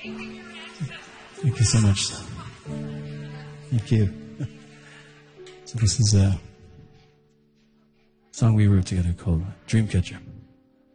Thank you so much. Thank you. So this is a song we wrote together called Dreamcatcher.